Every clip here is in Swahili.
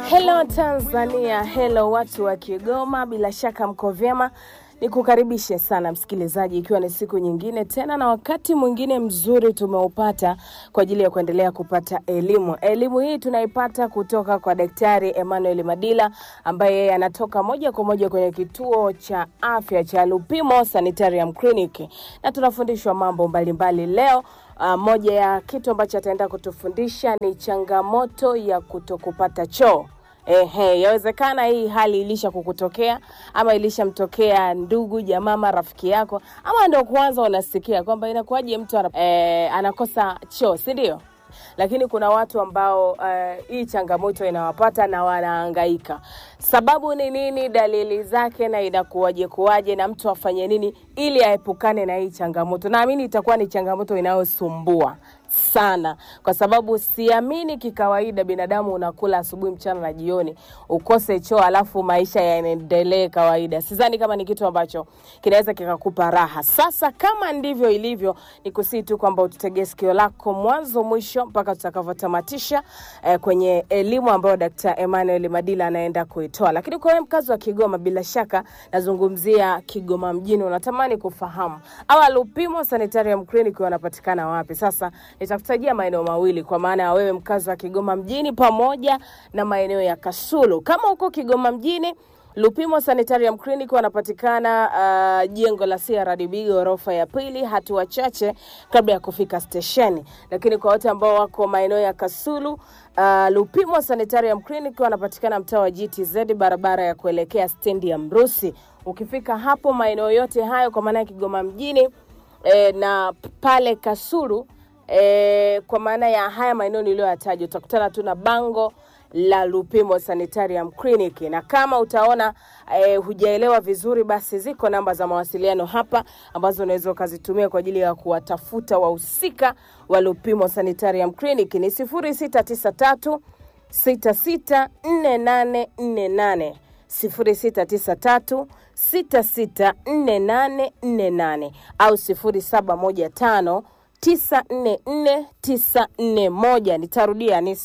Hello Tanzania, hello watu wa Kigoma, bila shaka mko vyema. Nikukaribishe sana msikilizaji, ikiwa ni siku nyingine tena na wakati mwingine mzuri tumeupata kwa ajili ya kuendelea kupata elimu. Elimu hii tunaipata kutoka kwa Daktari Emmanuel Madila, ambaye anatoka moja kwa moja kwenye kituo cha afya cha Lupimo Sanitarium Clinic, na tunafundishwa mambo mbalimbali leo. Moja ya kitu ambacho ataenda kutufundisha ni changamoto ya kutokupata choo. Yawezekana hii hali ilisha kukutokea ama ilishamtokea ndugu, jamaa, rafiki yako, ama ndio kwanza unasikia kwamba inakuwaje mtu anakosa choo, si ndio? Lakini kuna watu ambao hii changamoto inawapata na wanahangaika. Sababu ni nini, dalili zake, na inakuwaje na mtu afanye nini ili aepukane na hii changamoto? Naamini itakuwa ni changamoto inayosumbua sana, kwa sababu siamini kikawaida binadamu unakula asubuhi, mchana na jioni ukose choo alafu maisha yaendelee kawaida. Sidhani kama ni kitu ambacho kinaweza kikakupa raha. Sasa kama ndivyo ilivyo, nikusii tu kwamba ututegee sikio lako mwanzo mwisho mpaka tutakavotamatisha kwenye elimu ambayo Daktari Emmanuel Madila anaenda kuitoa. Lakini kwa wewe mkazi wa Kigoma, bila shaka nazungumzia Kigoma mjini, unatamani kufahamu Lupimo Sanitarium Clinic wanapatikana wapi. Sasa nitakutajia maeneo mawili, kwa maana ya wewe mkazi wa Kigoma mjini pamoja na maeneo ya Kasulu. Kama uko Kigoma mjini, Lupimo Sanitarium Clinic wanapatikana jengo la CRDB ghorofa ya pili, hatua chache kabla ya kufika stesheni. Lakini kwa wote ambao wako maeneo ya Kasulu, Lupimo Sanitarium Clinic wanapatikana mtaa wa GTZ, barabara ya kuelekea stendi ya Mrusi. Ukifika hapo maeneo yote hayo, kwa maana ya Kigoma mjini na pale Kasulu, kwa maana ya haya maeneo niliyoyataja, utakutana tu na bango la Lupimo Sanitarium Clinic. Na kama utaona hujaelewa vizuri, basi ziko namba za mawasiliano hapa ambazo unaweza ukazitumia kwa ajili ya kuwatafuta wahusika wa Lupimo Sanitarium Clinic. Ni 0693 664848, 0693 664848, au 0715 944-941. Nitarudia, ni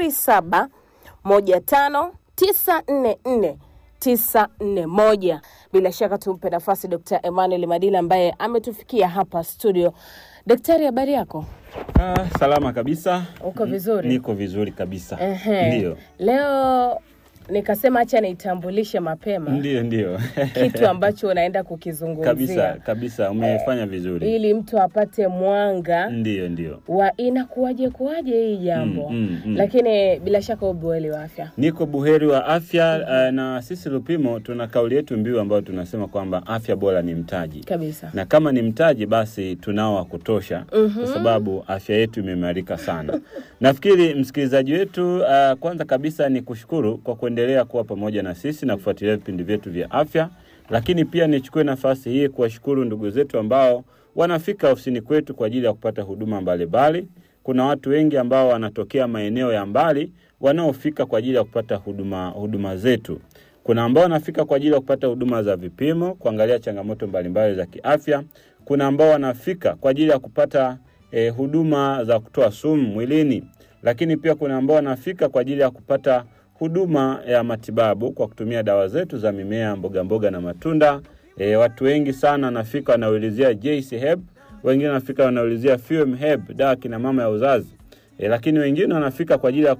0715-944-941. Bila shaka tumpe nafasi Dr. Emmanuel Madila ambaye ametufikia hapa studio. Daktari, habari yako? Salama kabisa. Uko vizuri? Niko vizuri kabisa. Ndio. Leo nikasema acha nitambulishe mapema. Ndio. Kitu ambacho unaenda kukizungumzia. Kabisa, umefanya vizuri. Ili mtu apate mwanga. Ndio. Wa inakuwaje hii jambo. Lakini bila shaka ubuheri wa afya. Niko buheri wa afya. Na sisi Lupimo tuna kauli yetu mbiu ambayo tunasema kwamba afya bora ni mtaji. Kabisa. Na kama ni mtaji, basi tunao wa kutosha, kwa sababu afya yetu imeimarika sana. Nafikiri msikilizaji wetu, kwanza kabisa ni kushukuru kwa kuendelea kuwa pamoja na sisi na kufuatilia vipindi vyetu vya afya. Lakini pia nichukue nafasi hii kuwashukuru ndugu zetu ambao wanafika ofisini kwetu kwa ajili ya kupata huduma mbalimbali. Kuna watu wengi ambao wanatokea maeneo ya mbali wanaofika kwa ajili ya kupata huduma zetu. Kuna ambao wanafika kwa ajili ya kupata huduma za vipimo, kuangalia changamoto mbalimbali za kiafya. Kuna ambao wanafika kwa ajili ya kupata huduma za kutoa sumu mwilini. Lakini pia kuna ambao wanafika kwa ajili ya kupata huduma ya matibabu kwa kutumia dawa zetu za mimea, mboga na matunda. Watu wengi sana wanafika wanaulizia JC Herb, wengine wanafika wanaulizia Fume Herb, dawa kina mama ya uzazi. Lakini wengine wanafika kwa ajili ya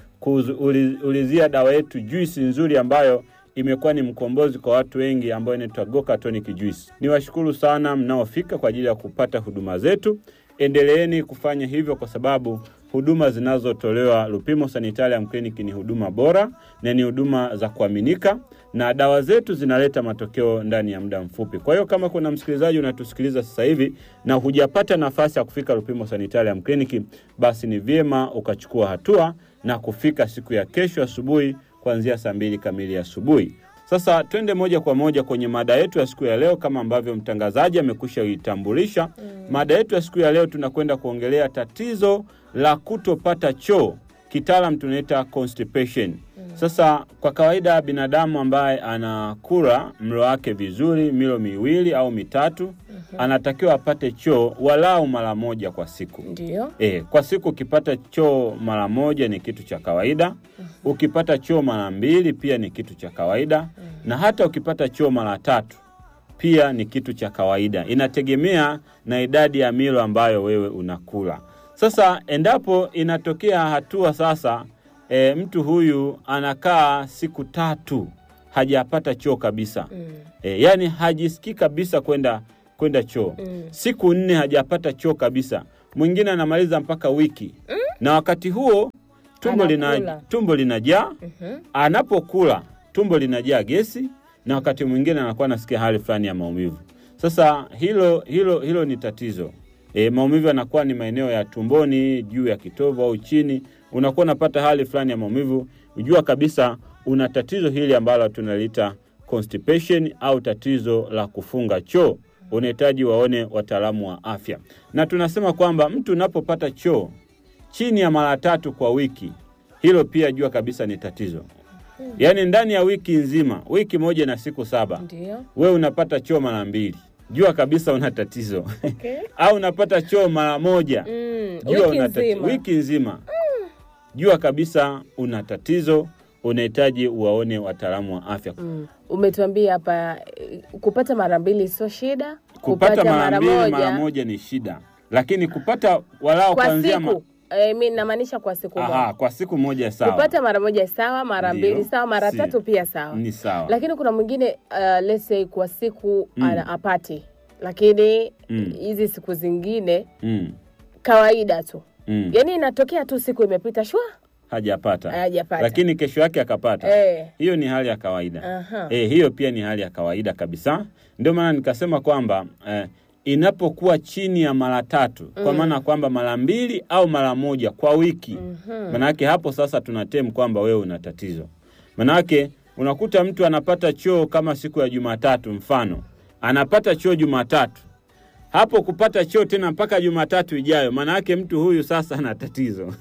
kuulizia dawa yetu juice nzuri ambayo imekuwa ni mkombozi kwa watu wengi, ambayo inaitwa Goka Tonic Juice. Niwashukuru sana mnaofika kwa ajili ya kupata huduma zetu. Endeleeni kufanya hivyo, kwa sababu huduma zinazotolewa Lupimo Sanitarium Clinic ni huduma bora na ni huduma za kuaminika, na dawa zetu zinaleta matokeo ndani ya muda mfupi. Kwa hiyo kama kuna msikilizaji unatusikiliza sasa hivi na hujapata nafasi ya kufika Lupimo Sanitarium Clinic, basi ni vyema ukachukua hatua na kufika siku ya kesho asubuhi kuanzia 2:00 kamili asubuhi. Sasa twende moja kwa moja kwenye mada yetu ya siku ya leo, kama ambavyo mtangazaji amekwisha itambulisha. Mada yetu ya siku ya leo tunakwenda kuongelea tatizo la kutopata choo. Kitaalamu tunaita constipation. Sasa kwa kawaida binadamu ambaye anakula mlo wake vizuri, milo 2 au 3, anatakiwa apate choo walau mara moja kwa siku. Ndio. Kwa siku ukipata choo mara moja ni kitu cha kawaida. Ukipata choo mara 2 pia ni kitu cha kawaida. Na hata ukipata choo mara 3 pia ni kitu cha kawaida. Inategemea na idadi ya milo ambayo wewe unakula. Sasa endapo inatokea hatua sasa mtu huyu anakaa siku 3 hajapata choo kabisa. Yani hajisikii kabisa kwenda choo. Siku 4 hajapata choo kabisa. Mwingine anamaliza mpaka wiki. Na wakati huo tumbo linajaa. Anapokula tumbo linajaa gesi, na wakati mwingine anakuwa anasikia hali fulani ya maumivu. Sasa hilo ni tatizo. Maumivu yanakuwa ni maeneo ya tumboni, juu ya kitovu au chini. Unakuwa unapata hali fulani ya maumivu, unajua kabisa una tatizo hili ambalo tunaliita constipation au tatizo la kufunga choo. Unahitaji waone wataalamu wa afya. Na tunasema kwamba mtu unapopata choo chini ya mara 3 kwa wiki, hilo pia jua kabisa ni tatizo. Yaani ndani ya wiki nzima, wiki moja na siku 7. Ndio. Wewe unapata choo mara 2. Jua kabisa una tatizo. Okay. Au unapata choo mara 1. Jua wiki nzima. Wiki nzima. Jua kabisa una tatizo, unahitaji uwaone wataalamu wa afya. Umetuambia hapa kupata mara 2 sio shida, kupata mara 2 mara moja ni shida. Lakini kupata walau kuanzia mimi namaanisha kwa siku moja. Kwa siku moja sawa. Kupata mara 1 sawa, mara 2 sawa, mara 3 pia sawa. Ni sawa. Lakini kuna mwingine let's say kwa siku apati. Lakini hizi siku zingine kawaida tu. Yaani inatokea tu siku imepita shwa hajapata. Lakini kesho yake akapata. Hiyo ni hali ya kawaida. Hiyo pia ni hali ya kawaida kabisa. Ndio maana nikasema kwamba inapokuwa chini ya mara 3, kwa maana kwamba mara 2 au mara 1 kwa wiki. Maana yake hapo sasa tunatem kwamba wewe una tatizo. Maana yake unakuta mtu anapata choo kama siku ya Jumatatu mfano. Anapata choo Jumatatu. Hapo kupata choo tena mpaka Jumatatu ijayo, maana yake mtu huyu sasa ana tatizo.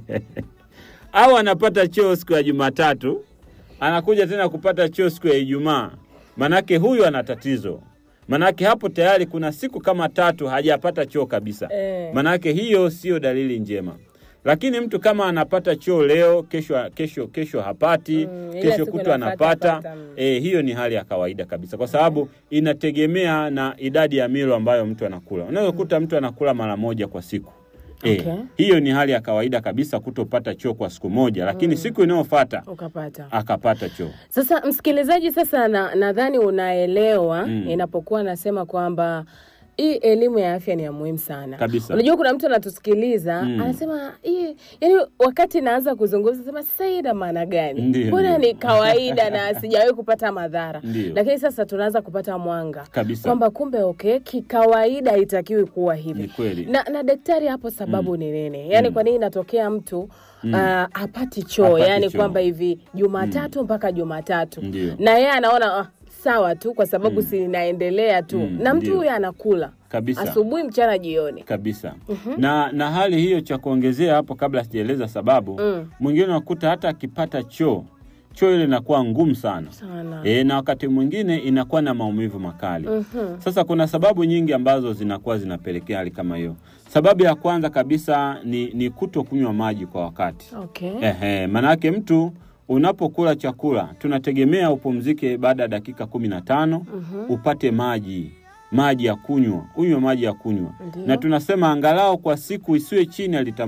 Au anapata choo siku ya Jumatatu, anakuja tena kupata choo siku ya Ijumaa. Maana yake huyu ana tatizo. Maana yake hapo tayari kuna siku kama 3 hajapata choo kabisa. Maana yake hiyo sio dalili njema. Lakini mtu kama anapata choo leo, kesho hapati, kesho kutwa anapata, hiyo ni hali ya kawaida kabisa. Kwa sababu inategemea na idadi ya milo ambayo mtu anakula. Unaweza kukuta mtu anakula mara 1 kwa siku. Hiyo ni hali ya kawaida kabisa kutopata choo kwa siku moja, lakini siku inayofuata akapata choo. Sasa msikilizaji, sasa nadhani unaelewa inapokuwa nasema kwamba hii elimu ya afya ni ya muhimu sana. Kabisa. Unajua kuna mtu anatusikiliza, anasema yani wakati naanza kuzungumza sema sasa hii ina maana gani? Mbona ni kawaida na sijawahi kupata madhara. Lakini sasa tunaanza kupata mwanga kwamba kumbe kikawaida itakiwi kuwa hivi. Na daktari hapo sababu ni nini? Yani kwa nini inatokea mtu apati choo? Yani kwamba hivi Jumatatu mpaka Jumatatu. Na yeye anaona sawa tu kwa sababu si inaendelea tu. Na mtu huyu anakula kabisa asubuhi, mchana, jioni. Kabisa. Na hali hiyo, cha kuongezea hapo kabla sijaeleza sababu, mwingine unakuta hata akipata choo ile inakuwa ngumu sana. Na wakati mwingine inakuwa na maumivu makali. Sasa kuna sababu nyingi ambazo zinakuwa zinapelekea hali kama hiyo. Sababu ya kwanza kabisa ni kutokunywa maji kwa wakati. Maana yake mtu unapokula chakula tunategemea upumzike baada ya dakika 15 upate maji ya kunywa. Unywe maji ya kunywa. Na tunasema angalau kwa siku isiwe chini ya lita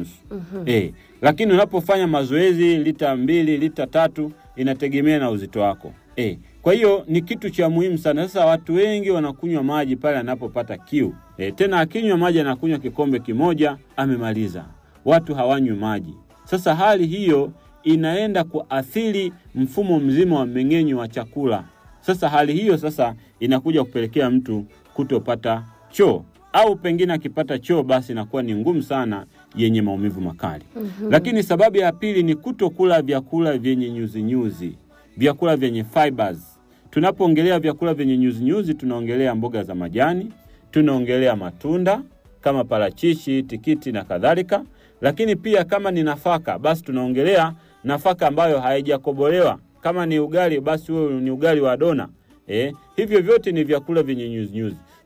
1.5. Lakini unapofanya mazoezi lita 2, lita 3 inategemea na uzito wako. Kwa hiyo ni kitu cha muhimu sana. Sasa watu wengi wanakunywa maji pale anapopata kiu. Tena akinywa maji anakunywa kikombe kimoja amemaliza. Watu hawanywi maji. Sasa hali hiyo inaenda kuathiri mfumo mzima wa mmeng'enyo wa chakula. Sasa hali hiyo sasa inakuja kupelekea mtu kutopata choo, au pengine akipata choo basi inakuwa ni ngumu sana, yenye maumivu makali. Lakini sababu ya pili ni kutokula vyakula vyenye nyuzi, vyakula vyenye fibers. Tunapoongelea vyakula vyenye nyuzi tunaongelea mboga za majani, tunaongelea matunda kama parachichi, tikiti na kadhalika. Lakini pia kama ni nafaka, basi tunaongelea nafaka ambayo haijakobolewa. Kama ni ugali, basi huo ni ugali wa dona. Hivyo vyote ni vyakula vyenye nyuzi.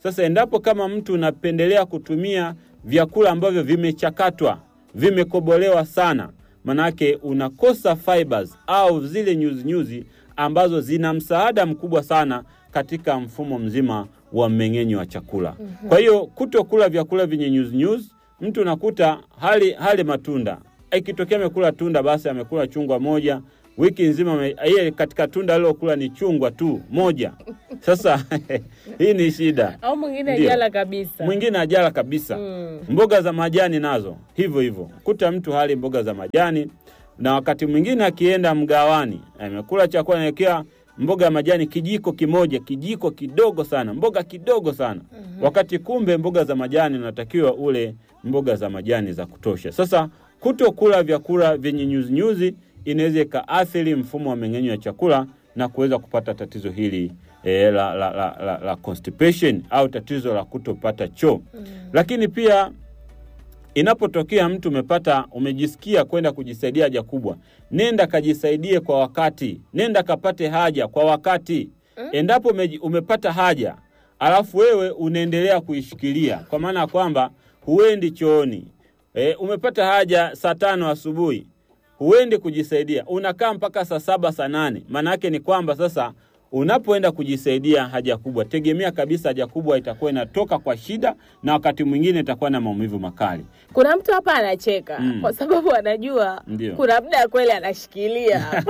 Sasa endapo kama mtu unapendelea kutumia vyakula ambavyo vimechakatwa, vimekobolewa sana, manake unakosa fibers au zile nyuzi ambazo zina msaada mkubwa sana katika mfumo mzima wa mmeng'enyo wa chakula. Kwa hiyo kutokula vyakula vyenye nyuzi, mtu unakuta hali matunda. Ikitokea amekula tunda, basi amekula chungwa moja, wiki nzima yeye katika tunda alilokula ni chungwa tu moja. Sasa hii ni shida. Au mwingine ajala kabisa. Mwingine ajala kabisa. Mboga za majani nazo hivyo. Kuta mtu hali mboga za majani, na wakati mwingine akienda mgawani, amekula chakula anaekea mboga ya majani kijiko kimoja, kijiko kidogo sana, mboga kidogo sana. Wakati kumbe mboga za majani unatakiwa ule mboga za majani za kutosha. Sasa kutokula vyakula vyenye nyuzi inaweza kaathiri mfumo wa mmeng'enyo wa chakula na kuweza kupata tatizo hili la constipation au tatizo la kutopata choo. Lakini pia inapotokea mtu umejisikia kwenda kujisaidia haja kubwa, nenda kajisaidie kwa wakati, nenda kapate haja kwa wakati. Endapo umepata haja alafu wewe unaendelea kuishikilia, kwa maana kwamba huendi chooni, umepata haja saa 5 asubuhi, huendi kujisaidia, unakaa mpaka saa 7 saa 8, maana yake ni kwamba sasa unapoenda kujisaidia haja kubwa, tegemea kabisa haja kubwa itakuwa inatoka kwa shida, na wakati mwingine itakuwa na maumivu makali. Kuna mtu hapa anacheka kwa sababu anajua kuna muda kweli anashikilia.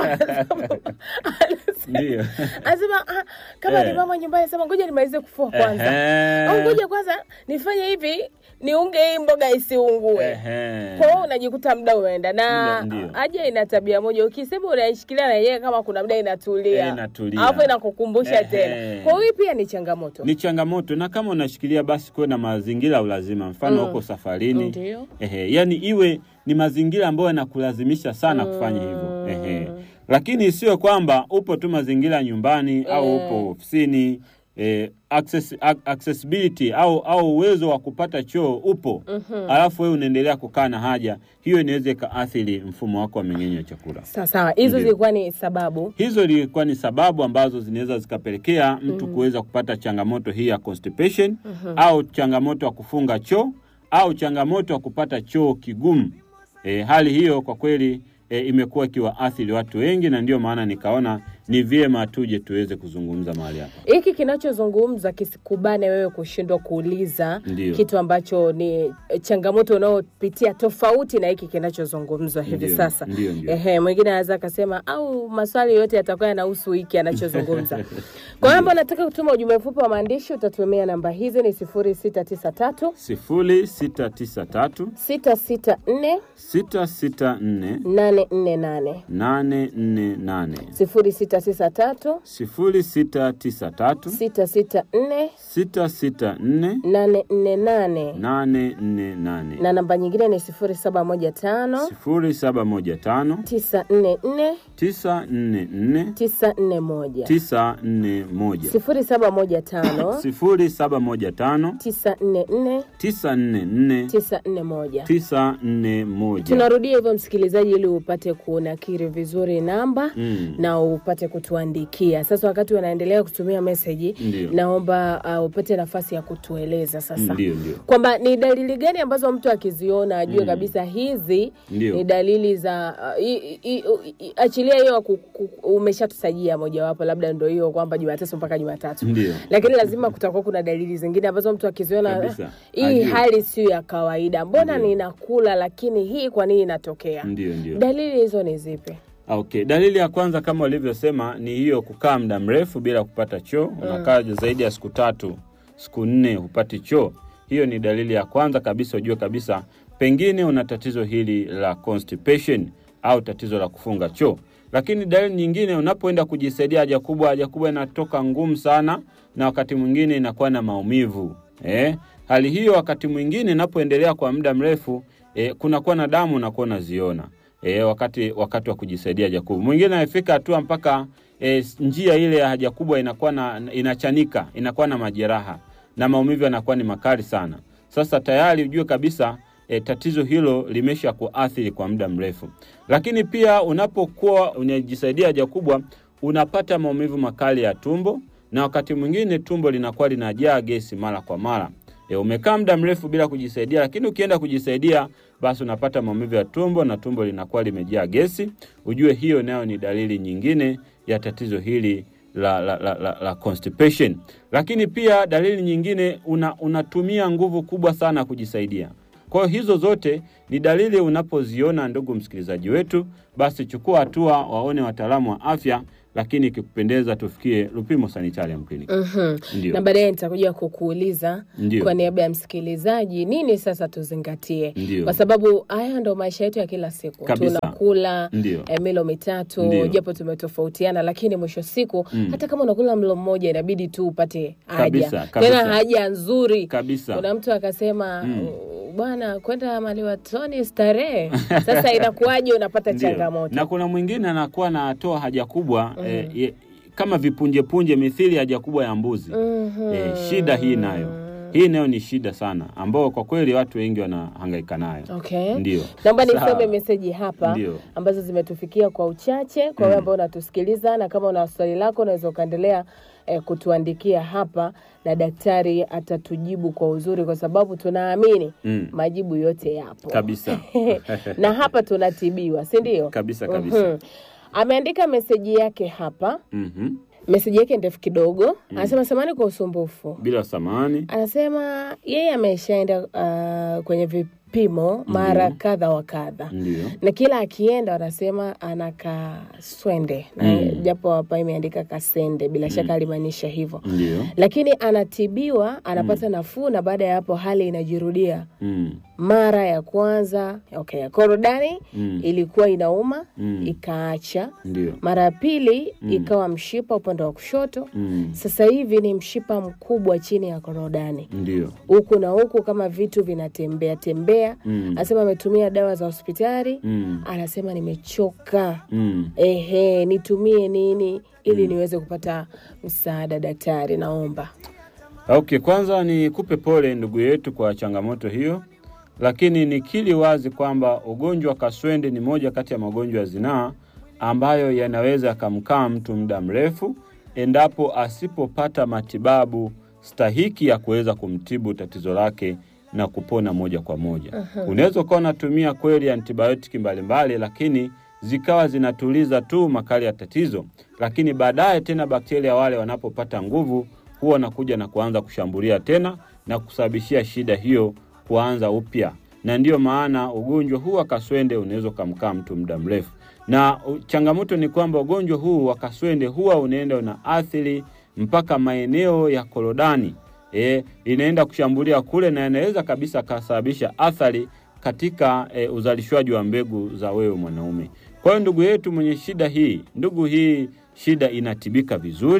Ndio. Anasema kama ni mama nyumbani, sema ngoja nimalize kufua kwanza. Au ngoja kwanza nifanye hivi, niunge hii mboga isiungue. Kwa hiyo unajikuta muda umeenda, na haja ina tabia moja, ukisema unaishikilia na yeye kama kuna muda inatulia. Hapo inakukumbusha tena. Kwa hiyo pia ni changamoto. Ni changamoto, na kama unashikilia basi kwa na mazingira ulazima, mfano uko safarini. Yani iwe ni mazingira ambayo yanakulazimisha sana kufanya hivyo. Lakini sio kwamba upo tu mazingira nyumbani au upo ofisini, accessibility au uwezo wa kupata choo upo, alafu wewe unaendelea kukaa na haja, hiyo inaweza kaathiri mfumo wako wa mmeng'enyo wa chakula. Sawa, hizo zilikuwa ni sababu. Hizo zilikuwa ni sababu ambazo zinaweza zikapelekea mtu kuweza kupata changamoto hii ya constipation, au changamoto ya kufunga choo, au changamoto ya kupata choo kigumu. Hali hiyo kwa kweli imekuwa kiwaathiri watu wengi, na ndio maana nikaona ni vyema tuje tuweze kuzungumza mahali hapa. Hiki kinachozungumza kisikubane wewe kushindwa kuuliza kitu ambacho ni changamoto unayopitia tofauti na hiki kinachozungumzwa hivi sasa. Mwingine anaweza kusema au maswali yote yatakuwa yanahusu hiki anachozungumza. Kwa hiyo nataka kutuma ujumbe mfupi wa maandishi, utatumia namba hizi ni 0693 664 848 848 0693 664 848 na namba nyingine ni 0715 944 941 0715 944 Tunarudia hivyo msikilizaji, ili upate kuonakiri vizuri namba na upate kutuandikia. Sasa wakati wanaendelea kutumia message, naomba upate nafasi ya kutueleza sasa kwamba ni dalili gani ambazo mtu akiziona ajue kabisa hizi ni dalili za achilia hiyo umeshatusajia mojawapo, labda ndio hiyo kwamba Jumatatu mpaka Jumatatu. Lakini lazima kutakuwa kuna dalili zingine ambazo mtu akiziona hii hali sio ya kawaida. Mbona ninakula lakini hii kwa nini inatokea? Dalili hizo ni zipi? Okay, dalili ya kwanza kama ulivyosema ni hiyo kukaa muda mrefu bila kupata choo. Unakaa zaidi ya siku 3, siku 4 hupati choo. Hiyo ni dalili ya kwanza kabisa, ujue kabisa pengine una tatizo hili la constipation au tatizo la kufunga choo. Lakini dalili nyingine, unapoenda kujisaidia haja kubwa inatoka ngumu sana, na wakati mwingine inakuwa na maumivu. Hali hiyo wakati mwingine inapoendelea kwa muda mrefu, kunakuwa na damu unakuwa unaziona. Wakati wa kujisaidia haja kubwa. Mwingine anafika hatua mpaka njia ile ya haja kubwa inakuwa inachanika, inakuwa na majeraha na maumivu yanakuwa ni makali sana. Sasa tayari ujue kabisa tatizo hilo limesha kuathiri kwa muda mrefu. Lakini pia unapokuwa unajisaidia haja kubwa, unapata maumivu makali ya tumbo, na wakati mwingine tumbo linakuwa linajaa gesi mara kwa mara. Umekaa muda mrefu bila kujisaidia, lakini ukienda kujisaidia basi unapata maumivu ya tumbo na tumbo linakuwa limejaa gesi. Ujue hiyo nayo ni dalili nyingine ya tatizo hili la constipation. Lakini pia dalili nyingine, unatumia nguvu kubwa sana kujisaidia. Kwa hizo zote ni dalili unapoziona, ndugu msikilizaji wetu, basi chukua hatua, waone wataalamu wa afya, lakini ikikupendeza tufikie Lupimo Sanitarium Clinic. Na baadaye nitakuja kukuuliza kwa niaba ya msikilizaji nini sasa tuzingatie. Kwa sababu haya ndo maisha yetu ya kila siku. Tunakula milo mitatu, japo tumetofautiana, lakini mwisho siku hata kama unakula mlo mmoja inabidi tu upate haja. Tena haja nzuri. Kuna mtu akasema bwana kwenda maliwatoni starehe. Sasa inakuwaje unapata changamoto? Na kuna mwingine anakuwa anatoa haja kubwa kama vipunje punje mithili haja kubwa ya mbuzi. Shida hii nayo ni shida sana, ambao kwa kweli watu wengi wanahangaika nayo. Ndio. Naomba nisome message hapa ambazo zimetufikia kwa uchache kwa wewe ambao unatusikiliza, na kama una swali lako unaweza kaendelea kutuandikia hapa na daktari atatujibu kwa uzuri, kwa sababu tunaamini majibu yote yapo. Kabisa. Na hapa tunatibiwa, si ndio? Kabisa. Ameandika message yake hapa. Message yake ndefu kidogo. Anasema samahani kwa usumbufu. Bila samahani. Anasema yeye ameshaenda kwenye vipimo mara kadha wa kadha. Na kila akienda wanasema ana kaswende. Na japo hapa imeandika kasende, bila shaka alimaanisha hivyo. Lakini anatibiwa, anapata nafuu, na baada ya hapo hali inajirudia. Mara ya kwanza ya korodani ilikuwa inauma, ikaacha. Mara ya pili ikawa mshipa upande wa kushoto. Sasa hivi ni mshipa mkubwa chini ya korodani. Huku na huku kama vitu vinatembea tembea. Anasema ametumia dawa za hospitali. Anasema nimechoka. Nitumie nini ili niweze kupata msaada daktari, naomba. Kwanza nikupe pole ndugu yetu kwa changamoto hiyo. Lakini nikiri wazi kwamba ugonjwa wa kaswende ni moja kati ya magonjwa ya zinaa ambayo yanaweza kumkaa mtu muda mrefu endapo asipopata matibabu stahiki ya kuweza kumtibu tatizo lake na kupona moja kwa moja. Unaweza kuwa unatumia kweli antibiotiki mbalimbali, lakini zikawa zinatuliza tu makali ya tatizo, lakini baadaye tena bakteria wale wanapopata nguvu huwa wanakuja na kuanza kushambulia tena na kusababishia shida hiyo kuanza upya. Na ndio maana ugonjwa huu wa kaswende unaweza kumkaa mtu muda mrefu. Na changamoto ni kwamba ugonjwa huu wa kaswende huwa unaenda unaathiri mpaka maeneo ya korodani. Inaenda kushambulia kule, na inaweza kabisa kusababisha athari katika uzalishwaji wa mbegu za wewe mwanaume. Kwa hiyo ndugu yetu mwenye shida hii, hii shida inatibika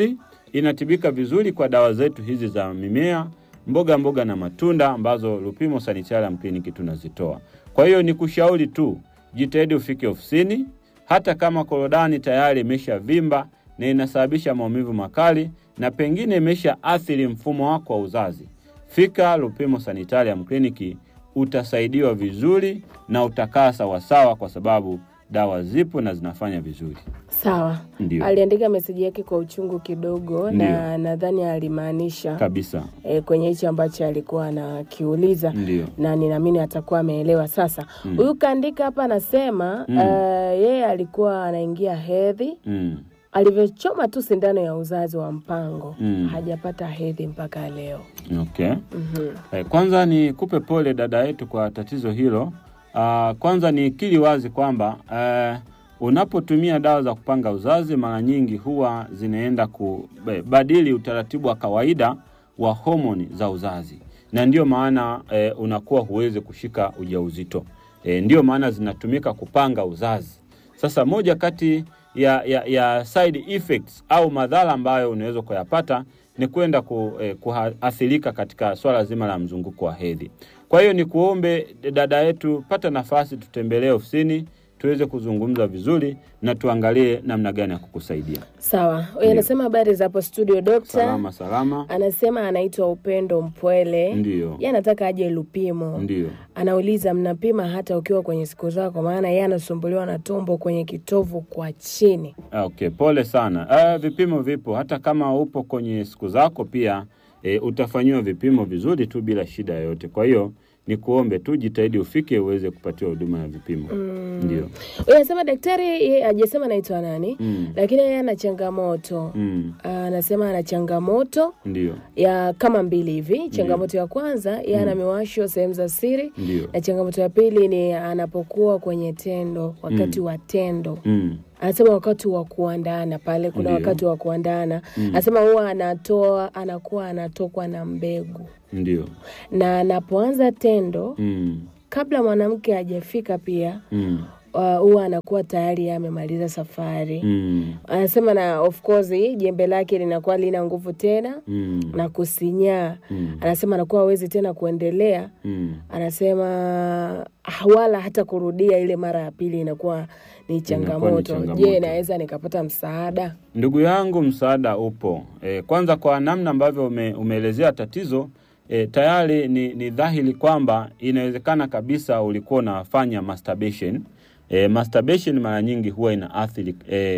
vizuri kwa dawa zetu hizi za mimea, mboga na matunda ambazo Lupimo Sanitarium Clinic tunazitoa. Kwa hiyo nikushauri tu, jitahidi ufike ofisini, hata kama korodani tayari imeshavimba na inasababisha maumivu makali na pengine imesha athiri mfumo wako wa uzazi. Fika Lupimo Sanitarium Clinic, utasaidiwa vizuri na utakaa sawa, kwa sababu dawa zipo na zinafanya vizuri. Sawa. Aliandika message yake kwa uchungu kidogo. Na nadhani alimaanisha kabisa kwenye hicho ambacho alikuwa anakiuliza. Na ninaamini atakuwa ameelewa sasa. Huyu kaandika hapa anasema yeye alikuwa anaingia hedhi. Alivyochoma tu sindano ya uzazi wa mpango hajapata hedhi mpaka leo. Kwanza ni kupe pole dada yetu kwa tatizo hilo. Kwanza ni kili wazi kwamba unapotumia dawa za kupanga uzazi mara nyingi huwa zinaenda kubadili utaratibu wa kawaida wa homoni za uzazi. Na ndio maana unakuwa huwezi kushika ujauzito. Ndio maana zinatumika kupanga uzazi. Sasa moja kati ya side effects au madhara ambayo unaweza kuyapata ni kwenda kuathirika katika swala zima la mzunguko wa hedhi. Kwa hiyo ni kuombe dada yetu, pata nafasi tutembelee ofisini, tuweze kuzungumza vizuri na tuangalie namna gani ya kukusaidia. Sawa. Anasema habari za hapo studio Doctor. Salama. Anasema anaitwa Upendo Mpwele. Ndio. Yeye anataka aje Lupimo. Ndio. Anauliza mnapima hata ukiwa kwenye siku zako, maana yeye anasumbuliwa na tumbo kwenye kitovu kwa chini. Okay, pole sana. Vipimo vipo hata kama upo kwenye siku zako pia utafanyiwa vipimo vizuri tu bila shida yoyote. Kwa hiyo ni kuombe tu jitahidi ufike uweze kupatiwa huduma ya vipimo. Ndio. Anasema daktari yeye hajasema anaitwa nani, lakini yeye ana changamoto. Anasema ana changamoto ndio ya kama mbili hivi. Changamoto ya kwanza yeye ana miwasho sehemu za siri, na changamoto ya pili ni anapokuwa kwenye tendo, wakati wa tendo. Anasema wakati wa kuandana pale kuna wakati wa kuandana. Anasema huwa anakuwa anatokwa na mbegu. Ndio. Na anapoanza tendo kabla mwanamke hajafika pia huwa anakuwa tayari amemaliza safari. Anasema na of course jembe lake linakuwa lina nguvu tena na kusinyaa. Anasema anakuwa hawezi tena kuendelea. Anasema wala hata kurudia ile mara ya pili inakuwa ni changamoto. Je, naweza nikapata msaada? Ndugu yangu, msaada upo. Kwanza kwa namna ambavyo umeelezea tatizo, tayari ni dhahiri kwamba inawezekana kabisa ulikuwa unafanya masturbation. Masturbation mara nyingi huwa inaathiri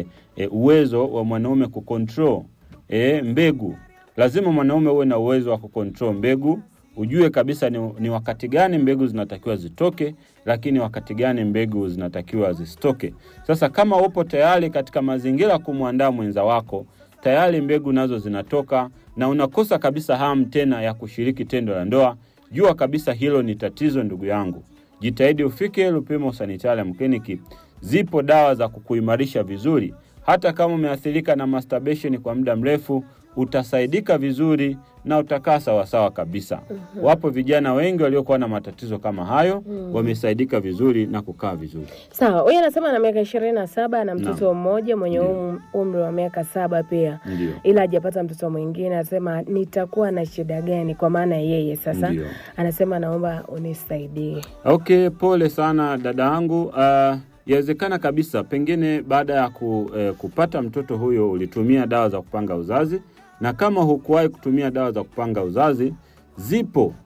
uwezo wa mwanaume kucontrol mbegu. Lazima mwanaume uwe na uwezo wa kucontrol mbegu. Ujue kabisa ni wakati gani mbegu zinatakiwa zitoke, lakini wakati gani mbegu zinatakiwa zisitoke. Sasa kama upo tayari katika mazingira kumwandaa mwenza wako, tayari mbegu nazo zinatoka na unakosa kabisa hamu tena ya kushiriki tendo la ndoa, jua kabisa hilo ni tatizo ndugu yangu. Jitahidi ufike Lupimo Sanitarium Clinic. Zipo dawa za kukuimarisha vizuri. Hata kama umeathirika na masturbation kwa muda mrefu, utasaidika vizuri na utakaa sawa kabisa. Wapo vijana wengi waliokuwa na matatizo kama hayo, wamesaidika vizuri na kukaa vizuri. Sawa. Huyu anasema ana miaka 27 na mtoto mmoja mwenye umri wa miaka 7 pia. Ndiyo. Ila hajapata mtoto mwingine. Anasema nitakuwa na shida gani kwa maana yeye sasa? Ndiyo. Anasema naomba unisaidie. Okay, pole sana dada yangu. Yawezekana kabisa pengine baada ya kupata mtoto huyo ulitumia dawa za kupanga uzazi, na kama hukuwahi kutumia dawa za kupanga uzazi, zipo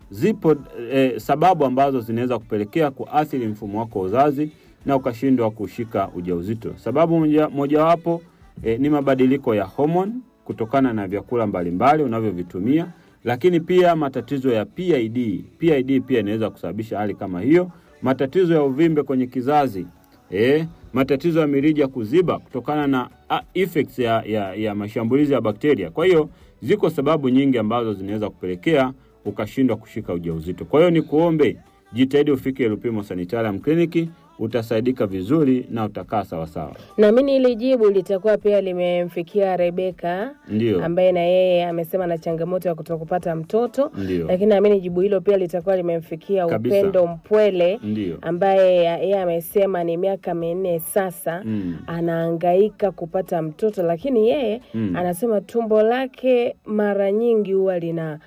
sababu ambazo zinaweza kupelekea kuathiri mfumo wako wa uzazi na ukashindwa kushika ujauzito. Sababu mojawapo ni mabadiliko ya hormone kutokana na vyakula mbalimbali unavyovitumia, lakini pia matatizo ya PID. PID pia inaweza kusababisha hali kama hiyo. Matatizo ya uvimbe kwenye kizazi, matatizo ya mirija kuziba kutokana na effects ya mashambulizi ya bakteria. Kwa hiyo ziko sababu nyingi ambazo zinaweza kupelekea ukashindwa kushika ujauzito. Kwa hiyo ni kuombe jitahidi ufike Lupimo Sanitarium Clinic, utasaidika vizuri na utakaa sawa. Na mimi ile jibu litakuwa pia limemfikia Rebeka, ambaye na yeye amesema na changamoto ya kutokupata mtoto. Lakini naamini jibu hilo pia litakuwa limemfikia Upendo Mpwele, ambaye yeye amesema ni miaka 4 sasa anahangaika kupata mtoto, lakini yeye anasema tumbo lake mara nyingi huwa lina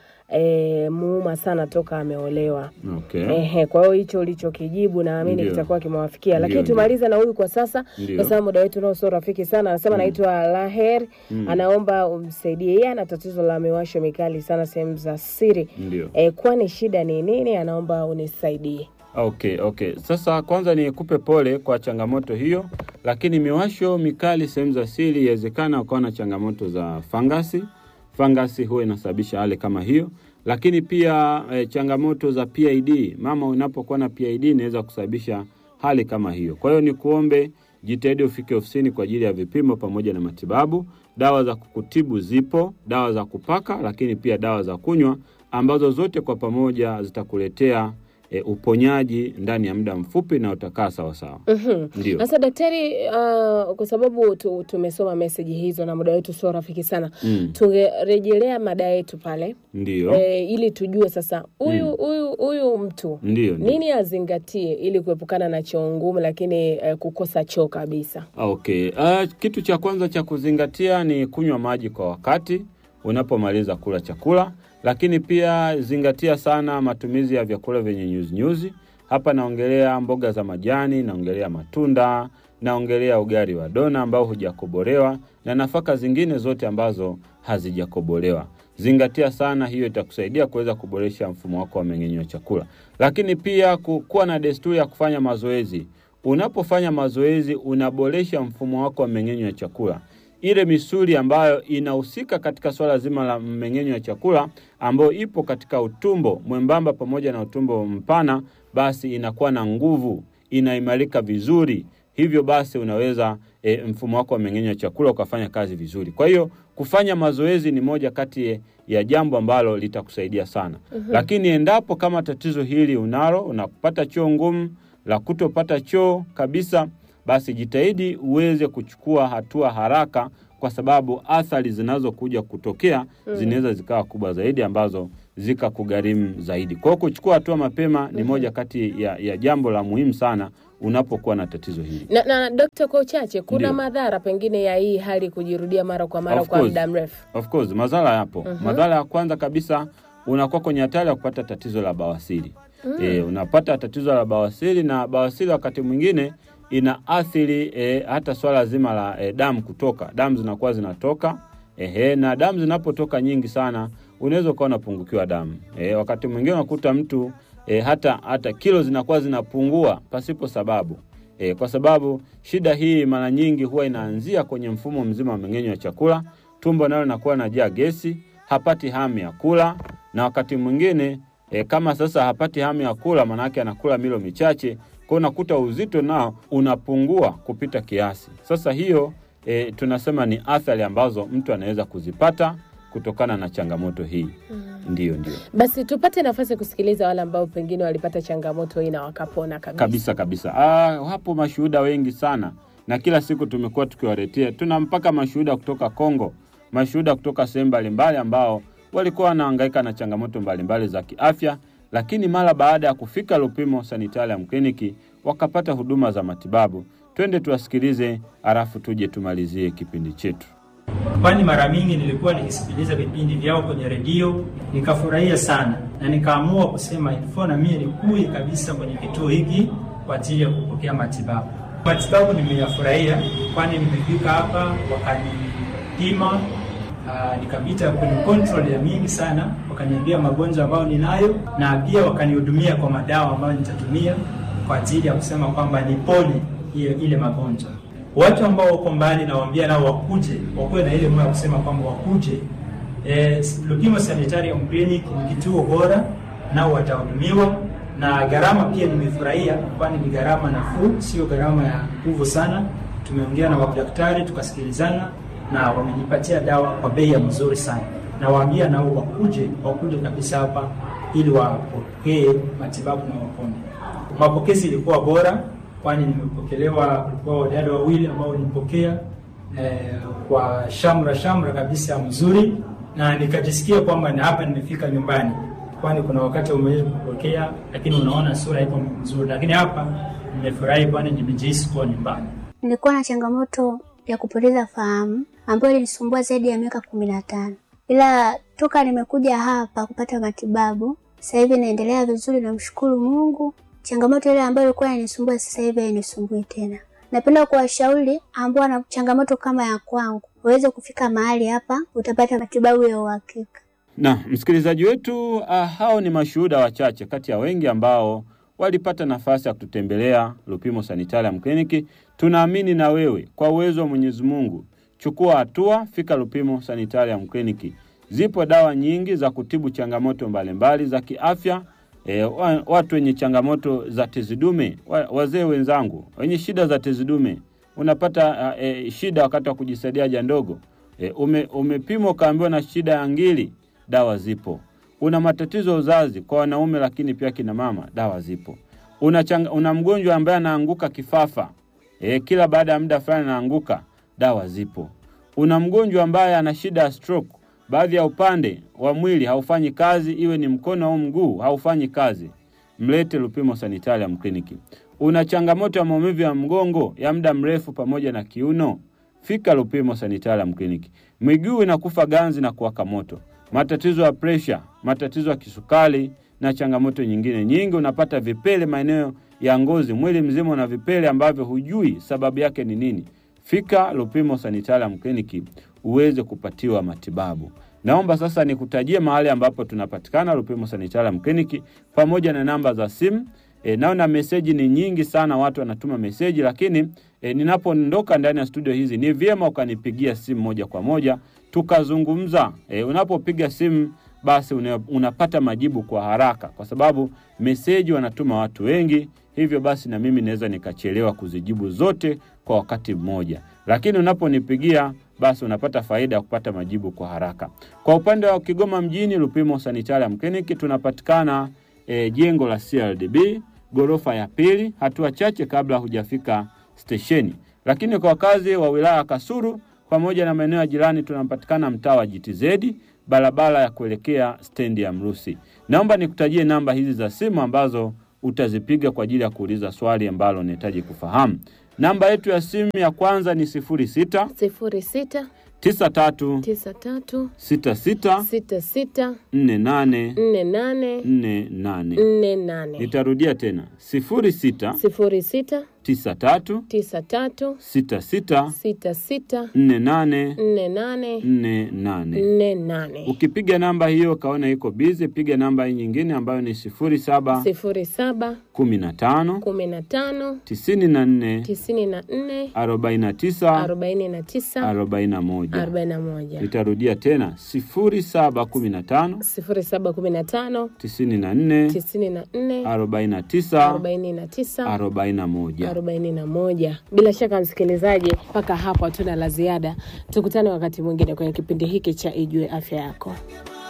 muuma sana toka ameolewa. Okay. Kwa hiyo hicho ulichokijibu naamini kitakuwa kimewafikia. Lakini tumaliza na huyu kwa sasa, kwa sababu muda wetu nao sio rafiki sana. Anasema anaitwa Laher, anaomba umsaidie. Yeye ana tatizo la miwasho mikali sana sehemu za siri. Kwani shida ni nini? Anaomba unisaidie. Okay. Sasa kwanza nikupe pole kwa changamoto hiyo, lakini miwasho mikali sehemu za siri inawezekana ukawa na changamoto za fangasi. Fangasi huwa inasababisha hali kama hiyo, lakini pia changamoto za PID. Mama unapokuwa na PID inaweza kusababisha hali kama hiyo. Kwa hiyo ni kuombe jitahidi ufike ofisini kwa ajili ya vipimo pamoja na matibabu. Dawa za kukutibu zipo, dawa za kupaka, lakini pia dawa za kunywa, ambazo zote kwa pamoja zitakuletea uponyaji ndani ya muda mfupi na utakaa sawa. Ndio. Sasa daktari, kwa sababu tumesoma message hizo na muda wetu sio rafiki sana, tungerejelea mada yetu pale. Ndio. Ili tujue sasa huyu mtu nini azingatie ili kuepukana na choo ngumu, lakini kukosa choo kabisa. Okay. Kitu cha kwanza cha kuzingatia ni kunywa maji kwa wakati unapomaliza kula chakula. Lakini pia zingatia sana matumizi ya vyakula vyenye nyuzi. Hapa naongelea mboga za majani, naongelea matunda, naongelea ugali wa dona ambao hujakobolewa na nafaka zingine zote ambazo hazijakobolewa. Zingatia sana, hiyo itakusaidia kuweza kuboresha mfumo wako wa mmeng'enyo wa chakula. Lakini pia kuwa na desturi ya kufanya mazoezi. Unapofanya mazoezi unaboresha mfumo wako wa mmeng'enyo wa chakula. Ile misuli ambayo inahusika katika swala zima la mmeng'enyo wa chakula, ambayo ipo katika utumbo mwembamba pamoja na utumbo mpana, basi inakuwa na nguvu, inaimarika vizuri. Hivyo basi unaweza mfumo wako wa mmeng'enyo wa chakula ukafanya kazi vizuri. Kwa hiyo kufanya mazoezi ni moja kati ya jambo ambalo litakusaidia sana. Lakini endapo kama tatizo hili unapata choo ngumu, la kutopata choo kabisa, basi jitahidi uweze kuchukua hatua haraka, kwa sababu athari zinazokuja kutokea zinaweza zikawa kubwa zaidi ambazo zikakugharimu zaidi. Kwa hiyo kuchukua hatua mapema ni moja kati ya jambo la muhimu sana unapokuwa na tatizo hili. Na Dr. kwa uchache, kuna madhara pengine ya hii hali kujirudia mara kwa mara kwa muda mrefu? Of course, madhara yapo. Madhara ya kwanza kabisa, unakuwa kwenye hatari ya kupata tatizo la bawasiri. Unapata tatizo la bawasiri, na bawasiri wakati mwingine inaathiri hata swala zima la damu kutoka. Damu zinakuwa zinatoka, na damu zinapotoka nyingi sana, unaweza kuwa unapungukiwa damu. Wakati mwingine unakuta mtu hata kilo zinakuwa zinapungua pasipo sababu. Kwa sababu shida hii mara nyingi huwa inaanzia kwenye mfumo mzima wa mmeng'enyo wa chakula. Tumbo nalo linakuwa linajaa gesi, hapati hamu ya kula, na wakati mwingine kama sasa hapati hamu ya kula, maana yake anakula milo michache, kwa unakuta uzito nao unapungua kupita kiasi. Sasa hiyo tunasema ni athari ambazo mtu anaweza kuzipata kutokana na changamoto hii. Ndio. Basi tupate nafasi kusikiliza wale ambao pengine walipata changamoto hii na wakapona kabisa. Kabisa. Hapo mashuhuda wengi sana, na kila siku tumekuwa tukiwaletea. Tuna mpaka mashuhuda kutoka Kongo, mashuhuda kutoka sehemu mbalimbali ambao walikuwa wanahangaika na changamoto mbalimbali za kiafya, lakini mara baada ya kufika Lupimo Sanitarium Clinic wakapata huduma za matibabu. Twende tuwasikilize, alafu tuje tumalizie kipindi chetu. Kwani mara mingi nilikuwa nikisikiliza vipindi vyao kwenye redio, nikafurahia sana na nikaamua kusema ilifaa na mimi nikue kabisa kwenye kituo hiki kwa ajili ya kupokea matibabu. Matibabu nimeyafurahia, kwani nimefika hapa wakanipima, nikapita kwenye control ya mingi sana, wakaniambia magonjwa ambayo ninayo, na pia wakanihudumia kwa madawa ambayo nitatumia kwa ajili ya kusema kwamba nipone ile magonjwa. Watu ambao wako mbali nawaambia nao wakuje, wakuwe na ile moyo kusema kwamba wakuje. Lupimo Sanitarium Clinic ni kituo bora, nao watahudumiwa, na gharama pia nimefurahia, kwani ni gharama nafuu, sio gharama ya nguvu sana. Tumeongea na madaktari tukasikilizana, na wamenipatia dawa kwa bei nzuri sana. Na waambia nao wakuje kabisa hapa ili wapokee matibabu na wapone. Mapokezi ilikuwa bora, kwani nimepokelewa kwa wadada wawili ambao walipokea kwa shamra kabisa mzuri, na nikajisikia kwamba na hapa nimefika nyumbani, kwani kuna wakati umeweza kupokea lakini unaona sura ipo nzuri, lakini hapa nimefurahi kwani nimejisikia kwa nyumbani. Nilikuwa na changamoto ya kupoteza fahamu ambayo ilinisumbua zaidi ya miaka 15. Ila toka nimekuja hapa kupata matibabu, sasa hivi naendelea vizuri, namshukuru Mungu. Changamoto ile ambayo ilikuwa inanisumbua sasa hivi hainisumbui tena. Napenda kuwashauri ambao wana changamoto kama ya kwangu, waweze kufika mahali hapa utapata matibabu ya uhakika. Na msikilizaji wetu, hao ni mashuhuda wachache kati ya wengi ambao walipata nafasi ya kututembelea Lupimo Sanitarium Clinic. Tunaamini na wewe kwa uwezo wa Mwenyezi Mungu, chukua hatua, fika Lupimo Sanitarium Clinic. Zipo dawa nyingi za kutibu changamoto mbalimbali za kiafya. Watu wenye changamoto za tezi dume, wazee wenzangu wenye shida za tezi dume, unapata shida wakati wa kujisaidia haja ndogo, umepimwa kaambiwa na shida ya ngiri, dawa zipo. Una matatizo uzazi kwa wanaume lakini pia kina mama, dawa zipo. Una mgonjwa ambaye anaanguka kifafa, kila baada ya muda fulani anaanguka, dawa zipo. Una mgonjwa ambaye ana shida ya stroke, baadhi ya upande wa mwili haufanyi kazi, iwe ni mkono au mguu haufanyi kazi, mlete Lupimo Sanitarium Clinic. Una changamoto ya maumivu ya mgongo ya muda mrefu pamoja na kiuno, fika Lupimo Sanitarium Clinic. Miguu inakufa ganzi na kuwaka moto, matatizo ya pressure, matatizo ya kisukari, na changamoto nyingine nyingi. Unapata vipele maeneo ya ngozi, mwili mzima una vipele ambavyo hujui sababu yake ni nini. Fika Lupimo Sanitarium Clinic uweze kupatiwa matibabu. Naomba sasa nikutajie mahali ambapo tunapatikana Lupimo Sanitarium Clinic pamoja na namba za simu. Naona meseji ni nyingi sana, watu wanatuma meseji, lakini ninapoondoka ndani ya studio hizi ni vyema ukanipigia simu moja kwa moja tukazungumza. Unapopiga simu basi unapata majibu kwa haraka, kwa sababu meseji wanatuma watu wengi, hivyo basi na mimi naweza nikachelewa kuzijibu zote kwa wakati mmoja. Lakini unaponipigia basi unapata faida ya kupata majibu kwa haraka. Kwa upande wa Kigoma mjini, Lupimo Sanitarium Clinic tunapatikana jengo la CRDB, ghorofa ya pili, hatua chache kabla hujafika stesheni. Lakini kwa wakazi wa wilaya Kasulu pamoja na maeneo ya jirani tunapatikana mtaa wa GTZ, barabara ya kuelekea stendi ya Mrusi. Naomba nikutajie namba hizi za simu ambazo utazipiga kwa ajili ya kuuliza swali ambalo unahitaji kufahamu. Namba yetu ya simu ya kwanza ni 06 93 66 48 Nitarudia tena 06 93 66 48 Ukipiga namba hiyo kaona iko busy, piga namba nyingine ambayo ni 07 15 94 49 41. Nitarudia tena 07 15 94 49 41. Bila shaka msikilizaji, mpaka hapo hatuna la ziada. Tukutane wakati mwingine kwenye kipindi hiki cha Ijue Afya Yako.